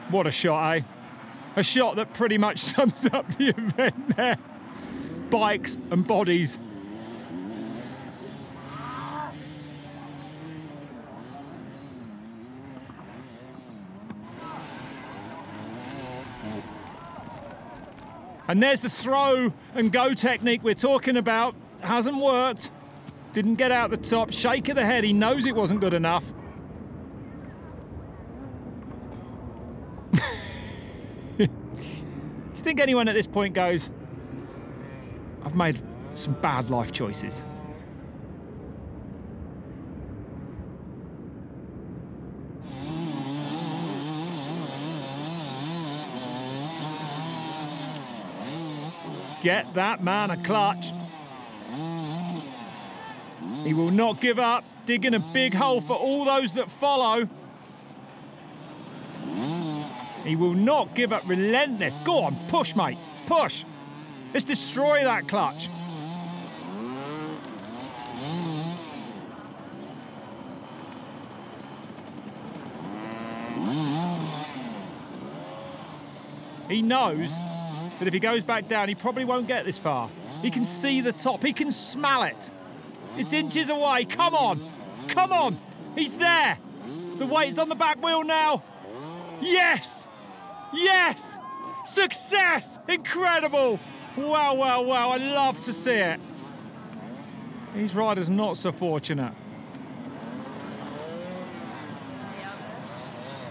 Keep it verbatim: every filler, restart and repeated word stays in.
What a shot, eh? A shot that pretty much sums up the event there. Bikes and bodies. And there's the throw and go technique we're talking about. Hasn't worked. Didn't get out the top. Shake of the head. He knows it wasn't good enough. Do you think anyone at this point goes, I've made some bad life choices? Get that man a clutch. He will not give up, digging a big hole for all those that follow. He will not give up, relentless. Go on, push, mate, push. Let's destroy that clutch. He knows that if he goes back down, he probably won't get this far. He can see the top, he can smell it. It's inches away, come on, come on, he's there. The weight's on the back wheel now. Yes, yes, success, incredible. Wow, wow, wow, I love to see it. These riders not so fortunate.